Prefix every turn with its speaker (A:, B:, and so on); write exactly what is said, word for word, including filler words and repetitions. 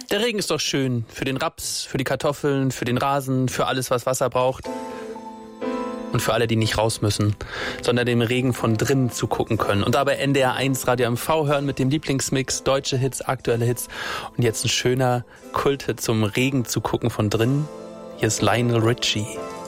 A: Der Regen ist doch schön. Für den Raps, für die Kartoffeln, für den Rasen, für alles, was Wasser braucht. Und für alle, die nicht raus müssen, sondern dem Regen von drinnen zugucken können. Und dabei N D R eins Radio M V hören mit dem Lieblingsmix, deutsche Hits, aktuelle Hits. Und jetzt ein schöner Kulthit zum Regen zu gucken von drinnen. Hier ist Lionel Richie.